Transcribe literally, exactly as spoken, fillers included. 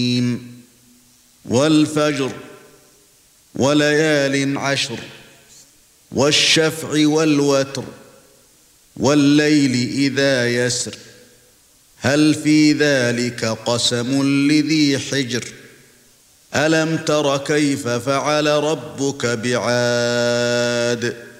وَالْفَجْرِ وَلَيَالٍ عَشْرٍ وَالشَّفْعِ وَالْوَتْرِ وَاللَّيْلِ إِذَا يَسْرِ هَلْ فِي ذَلِكَ قَسَمٌ لِذِي حِجْرٍ أَلَمْ تَرَ كَيْفَ فَعَلَ رَبُّكَ بِعَادٍ